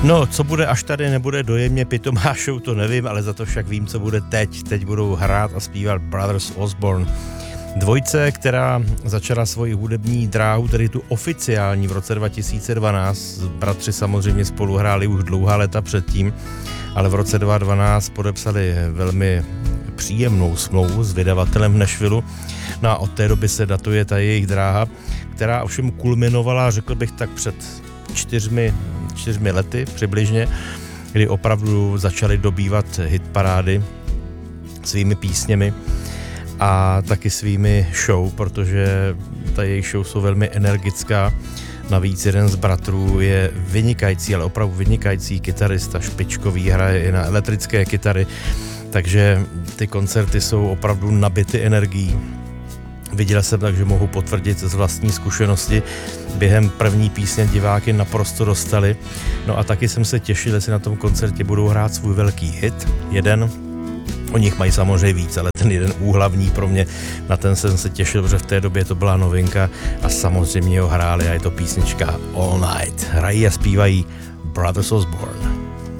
No, co bude, až tady nebude dojemně Pitomášou, to nevím, ale za to však vím, co bude teď. Teď budou hrát a zpívat Brothers Osborne. Dvojce, která začala svoji hudební dráhu, tedy tu oficiální v roce 2012. Bratři samozřejmě spolu hráli už dlouhá léta předtím, ale v roce 2012 podepsali velmi příjemnou smlouvu s vydavatelem v Nashvillu. No a od té doby se datuje ta jejich dráha, která ovšem kulminovala, řekl bych tak před 4 lety přibližně, kdy opravdu začali dobývat hitparády svými písněmi a taky svými show, protože ta jejich show jsou velmi energická. Navíc jeden z bratrů je vynikající, ale opravdu vynikající kytarista, špičkový, hraje i na elektrické kytary, takže ty koncerty jsou opravdu nabity energií. Viděl jsem, takže mohu potvrdit z vlastní zkušenosti. Během první písně diváky naprosto dostali. No a taky jsem se těšil, jestli na tom koncertě budou hrát svůj velký hit. Jeden. O nich mají samozřejmě víc, ale ten jeden úhlavní pro mě, na ten jsem se těšil, protože v té době to byla novinka a samozřejmě ho hráli a je to písnička All Night. Hrají a zpívají Brothers Osborne.